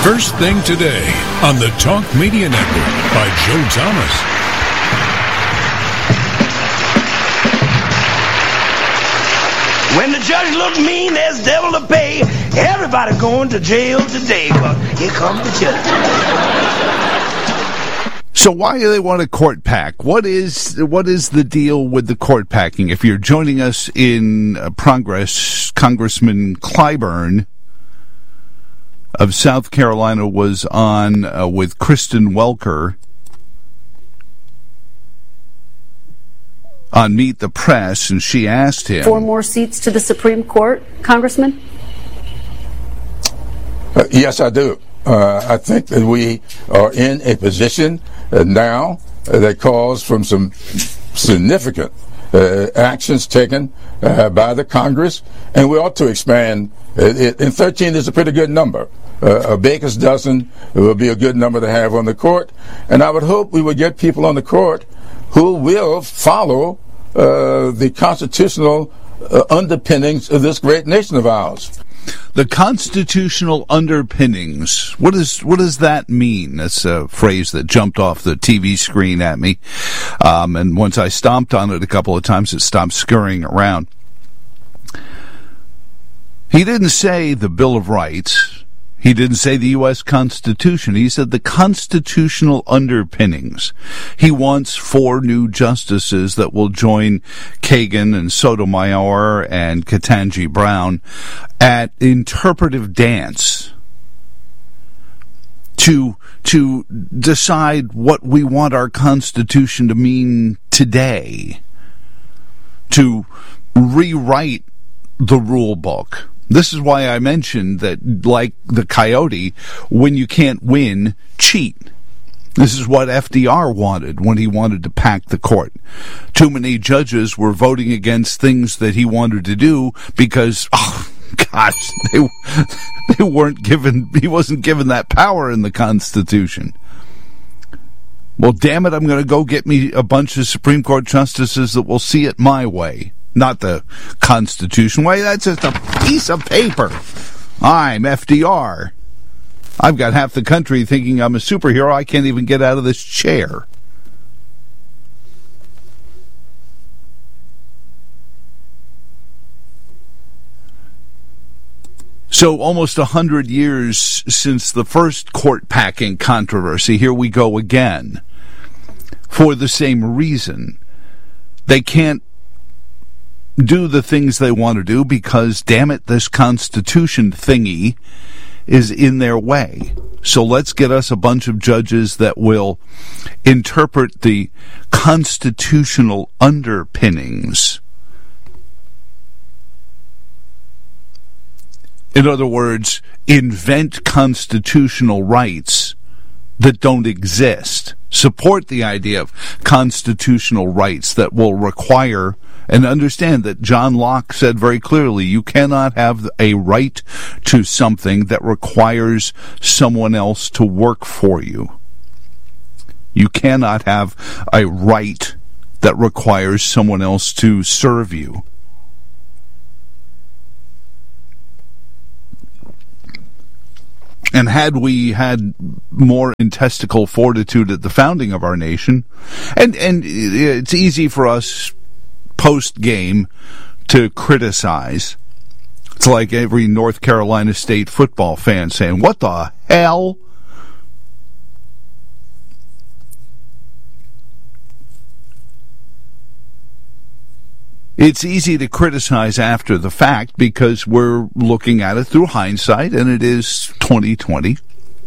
First thing today on the Talk Media Network by Joe Thomas. When the judge look mean, there's devil to pay. Everybody going to jail today, but here comes the judge. So why do they want a court pack? What is the deal with the court packing? If you're joining us in progress, Congressman Clyburn of South Carolina was on with Kristen Welker on Meet the Press, and she asked him... 4 more seats to the Supreme Court, Congressman? Yes, I do. I think that we are in a position now that calls from some significant actions taken by the Congress, and we ought to expand. And 13 is a pretty good number. A baker's dozen will be a good number to have on the court, and I would hope we would get people on the court who will follow the constitutional underpinnings of this great nation of ours. The constitutional underpinnings. What does that mean? That's a phrase that jumped off the TV screen at me. And once I stomped on it a couple of times, it stopped scurrying around. He didn't say the Bill of Rights. He didn't say the U.S. Constitution. He said the constitutional underpinnings. He wants 4 new justices that will join Kagan and Sotomayor and Ketanji Brown at interpretive dance to decide what we want our Constitution to mean today, to rewrite the rule book. This is why I mentioned that, like the coyote, when you can't win, cheat. This is what FDR wanted when he wanted to pack the court. Too many judges were voting against things that he wanted to do because, oh gosh, they weren't given, he wasn't given that power in the Constitution. Well, damn it, I'm going to go get me a bunch of Supreme Court justices that will see it my way. Not the Constitution way. That's just a piece of paper. I'm FDR. I've got half the country thinking I'm a superhero. I can't even get out of this chair. So almost 100 years since the first court packing controversy, here we go again. For the same reason. They can't do the things they want to do because, damn it, this Constitution thingy is in their way. So let's get us a bunch of judges that will interpret the constitutional underpinnings. In other words, invent constitutional rights that don't exist. Support the idea of constitutional rights that will require, and understand that John Locke said very clearly, you cannot have a right to something that requires someone else to work for you. You cannot have a right that requires someone else to serve you. And had we had more intestinal fortitude at the founding of our nation, and it's easy for us post-game to criticize. It's like every North Carolina State football fan saying, what the hell? It's easy to criticize after the fact because we're looking at it through hindsight, and it is 2020.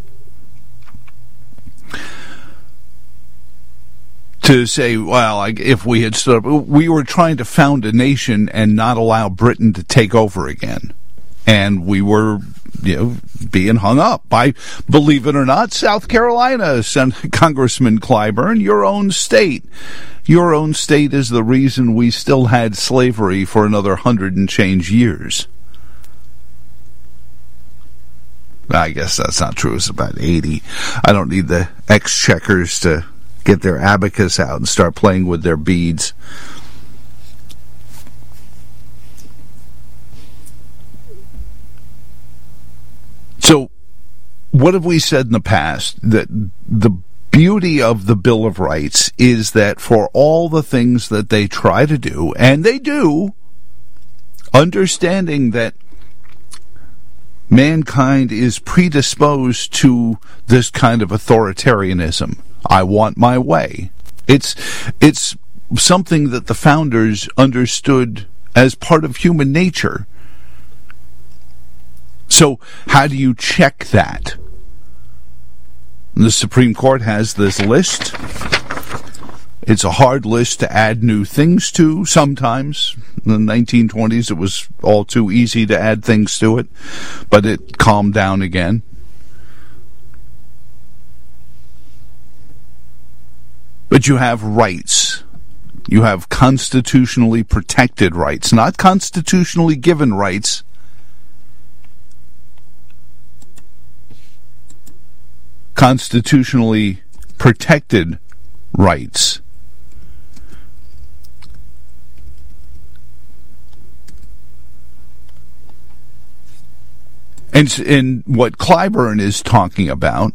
To say, well, if we had stood up, we were trying to found a nation and not allow Britain to take over again. And we were, being hung up by, believe it or not, South Carolina, Congressman Clyburn, your own state. Your own state is the reason we still had slavery for another 100 and change years. I guess that's not true. It's about 80. I don't need the exchequers to get their abacus out and start playing with their beads. So what have we said in the past? That the beauty of the Bill of Rights is that for all the things that they try to do, and they do, understanding that mankind is predisposed to this kind of authoritarianism. I want my way. It's something that the founders understood as part of human nature. So how do you check that? The Supreme Court has this list. It's a hard list to add new things to sometimes. In the 1920s, it was all too easy to add things to it, but it calmed down again. But you have rights. You have constitutionally protected rights, not constitutionally given rights. Constitutionally protected rights. And what Clyburn is talking about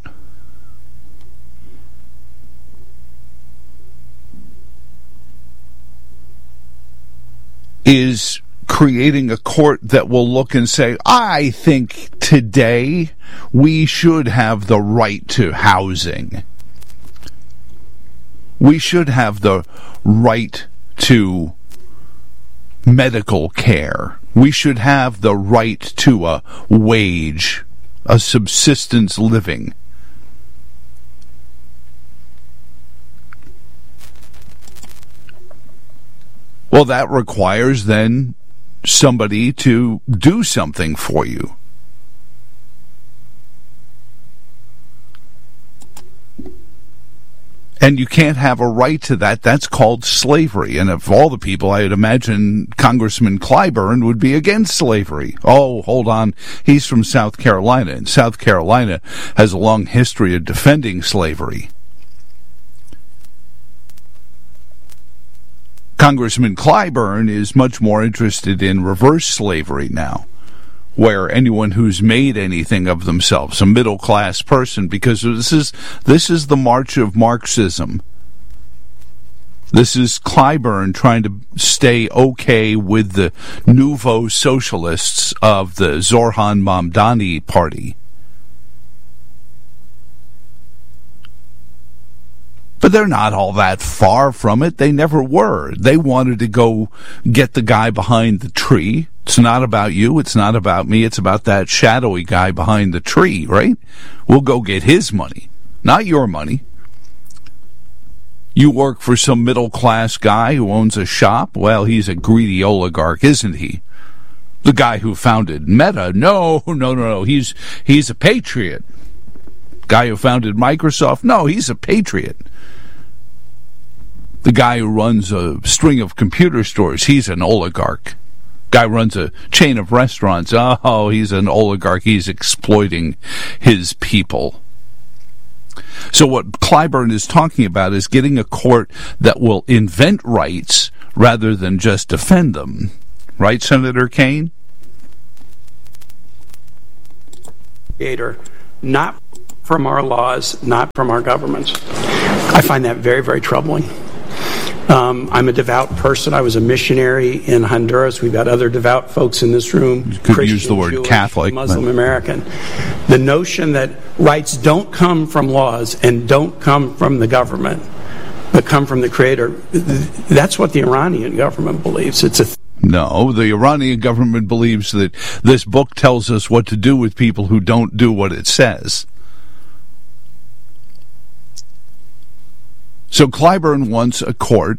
is creating a court that will look and say, I think today we should have the right to housing. We should have the right to medical care. We should have the right to a wage, a subsistence living. Well, that requires then somebody to do something for you. And you can't have a right to that. That's called slavery. And of all the people, I'd imagine Congressman Clyburn would be against slavery. Oh, hold on. He's from South Carolina, and South Carolina has a long history of defending slavery. Congressman Clyburn is much more interested in reverse slavery now, where anyone who's made anything of themselves, a middle-class person, because this is the march of Marxism. This is Clyburn trying to stay okay with the nouveau socialists of the Zoran Mamdani party. But they're not all that far from it. They never were. They wanted to go get the guy behind the tree. It's not about you. It's not about me. It's about that shadowy guy behind the tree, right? We'll go get his money, not your money. You work for some middle-class guy who owns a shop. Well, he's a greedy oligarch, isn't he? The guy who founded Meta. No. He's a patriot. Guy who founded Microsoft. No, he's a patriot. The guy who runs a string of computer stores, he's an oligarch. Guy runs a chain of restaurants. Oh, he's an oligarch. He's exploiting his people. So what Clyburn is talking about is getting a court that will invent rights rather than just defend them. Right, Senator Kaine? Not from our laws, not from our governments. I find that very, very troubling. I'm a devout person. I was a missionary in Honduras. We've got other devout folks in this room. You could Christian, use the word Jewish, Catholic. Muslim, American. The notion that rights don't come from laws and don't come from the government, but come from the Creator, that's what the Iranian government believes. No, the Iranian government believes that this book tells us what to do with people who don't do what it says. So Clyburn wants a court.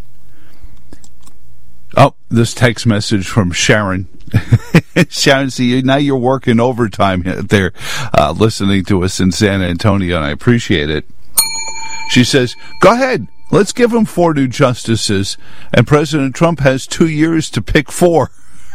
Oh, this text message from Sharon. Sharon, see, now you're working overtime there, listening to us in San Antonio, and I appreciate it. She says, go ahead. Let's give him 4 new justices, and President Trump has 2 years to pick 4.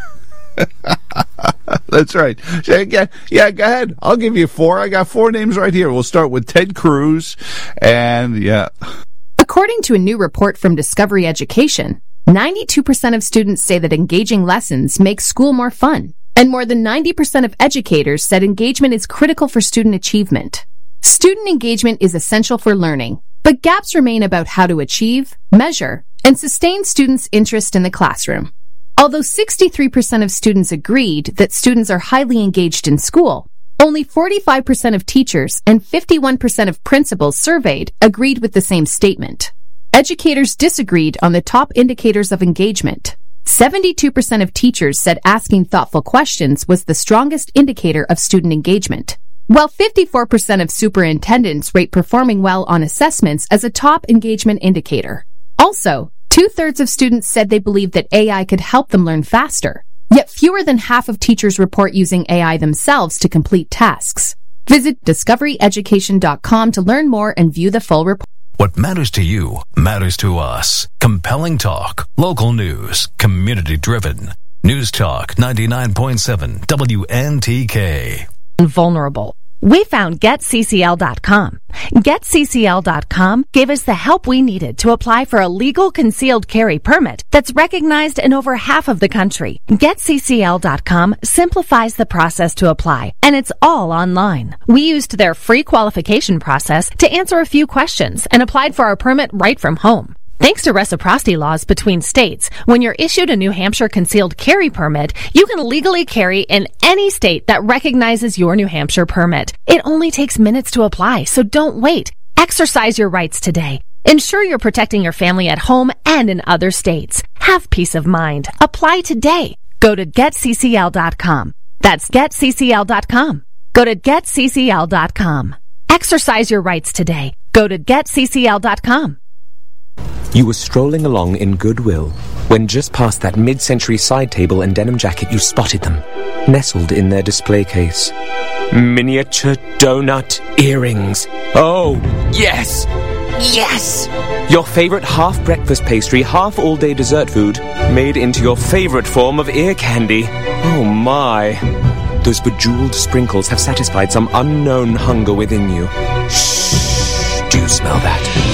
That's right. Yeah, go ahead. I'll give you 4. I got 4 names right here. We'll start with Ted Cruz, and yeah. According to a new report from Discovery Education, 92% of students say that engaging lessons make school more fun. And more than 90% of educators said engagement is critical for student achievement. Student engagement is essential for learning, but gaps remain about how to achieve, measure, and sustain students' interest in the classroom. Although 63% of students agreed that students are highly engaged in school, only 45% of teachers and 51% of principals surveyed agreed with the same statement. Educators disagreed on the top indicators of engagement. 72% of teachers said asking thoughtful questions was the strongest indicator of student engagement, while 54% of superintendents rate performing well on assessments as a top engagement indicator. Also, 2/3 of students said they believed that AI could help them learn faster, yet fewer than half of teachers report using AI themselves to complete tasks. Visit discoveryeducation.com to learn more and view the full report. What matters to you matters to us. Compelling talk, local news, community-driven. News Talk 99.7 WNTK. Vulnerable. We found GetCCL.com. GetCCL.com gave us the help we needed to apply for a legal concealed carry permit that's recognized in over half of the country. GetCCL.com simplifies the process to apply, and it's all online. We used their free qualification process to answer a few questions and applied for our permit right from home. Thanks to reciprocity laws between states, when you're issued a New Hampshire concealed carry permit, you can legally carry in any state that recognizes your New Hampshire permit. It only takes minutes to apply, so don't wait. Exercise your rights today. Ensure you're protecting your family at home and in other states. Have peace of mind. Apply today. Go to GetCCL.com. That's GetCCL.com. Go to GetCCL.com. Exercise your rights today. Go to GetCCL.com. You were strolling along in Goodwill when just past that mid-century side table and denim jacket you spotted them, nestled in their display case. Miniature donut earrings. Oh, yes! Yes! Your favorite half-breakfast pastry, half-all-day dessert food, made into your favorite form of ear candy. Oh, my. Those bejeweled sprinkles have satisfied some unknown hunger within you. Shh! Do you smell that?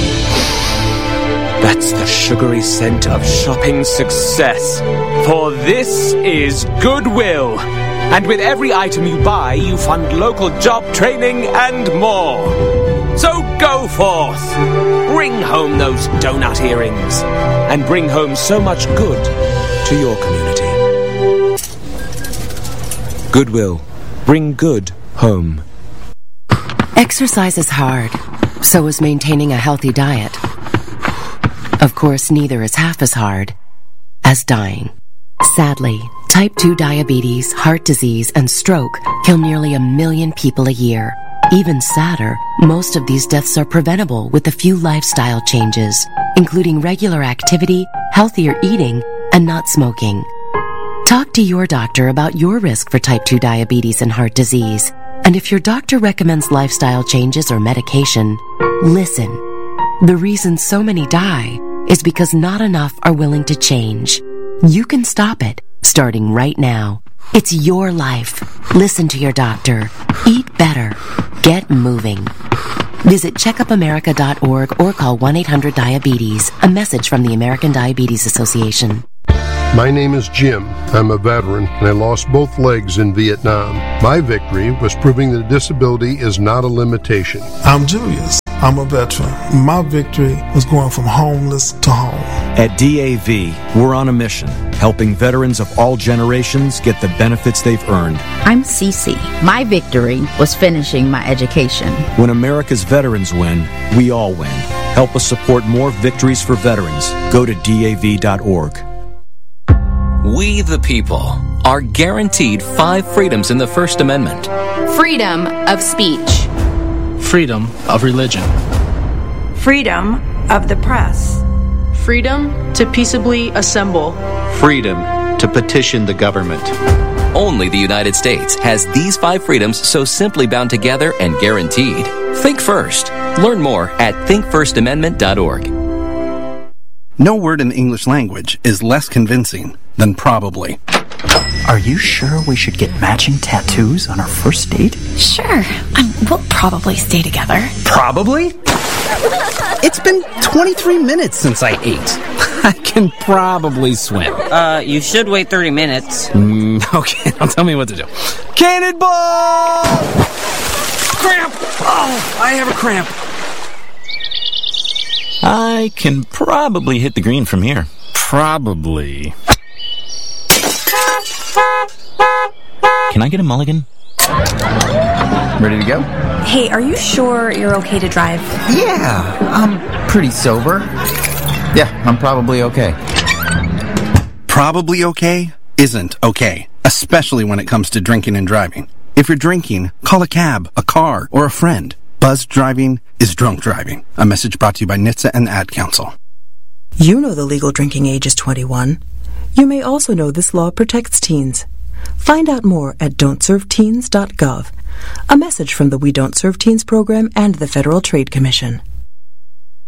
That's the sugary scent of shopping success. For this is Goodwill. And with every item you buy, you fund local job training and more. So go forth. Bring home those donut earrings. And bring home so much good to your community. Goodwill. Bring good home. Exercise is hard. So is maintaining a healthy diet. Of course, neither is half as hard as dying. Sadly, type 2 diabetes, heart disease, and stroke kill nearly 1 million people a year. Even sadder, most of these deaths are preventable with a few lifestyle changes, including regular activity, healthier eating, and not smoking. Talk to your doctor about your risk for type 2 diabetes and heart disease. And if your doctor recommends lifestyle changes or medication, listen. The reason so many die is because not enough are willing to change. You can stop it, starting right now. It's your life. Listen to your doctor. Eat better. Get moving. Visit checkupamerica.org or call 1-800-DIABETES. A message from the American Diabetes Association. My name is Jim. I'm a veteran, and I lost both legs in Vietnam. My victory was proving that disability is not a limitation. I'm Julius. I'm a veteran. My victory was going from homeless to home. At DAV, we're on a mission, helping veterans of all generations get the benefits they've earned. I'm Cece. My victory was finishing my education. When America's veterans win, we all win. Help us support more victories for veterans. Go to DAV.org. We, the people, are guaranteed 5 freedoms in the First Amendment. Freedom of speech. Freedom of religion. Freedom of the press. Freedom to peaceably assemble. Freedom to petition the government. Only the United States has these 5 freedoms so simply bound together and guaranteed. Think first. Learn more at thinkfirstamendment.org. No word in the English language is less convincing than probably. Are you sure we should get matching tattoos on our first date? Sure. We'll probably stay together. Probably? It's been 23 minutes since I ate. I can probably swim. You should wait 30 minutes. Okay, now tell me what to do. Cannonball! Cramp! Oh, I have a cramp. I can probably hit the green from here. Probably. Can I get a mulligan? Ready to go? Hey, are you sure you're okay to drive? Yeah, I'm pretty sober. Yeah, I'm probably okay. Probably okay isn't okay, especially when it comes to drinking and driving. If you're drinking, call a cab, a car, or a friend. Buzzed driving is drunk driving. A message brought to you by NHTSA and the Ad Council. You know the legal drinking age is 21. You may also know this law protects teens. Find out more at don'tserveteens.gov. A message from the We Don't Serve Teens program and the Federal Trade Commission.